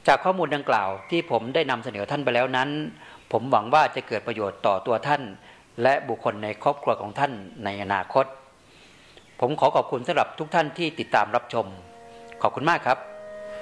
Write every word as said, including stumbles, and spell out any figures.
จากข้อมูลดังกล่าวที่ผมได้นำเสนอท่านไปแล้วนั้นผมหวังว่าจะเกิดประโยชน์ต่อตัวท่านและบุคคลในครอบครัวของท่านในอนาคตผมขอขอบคุณสำหรับทุกท่านที่ติดตามรับชมขอบคุณมากครับ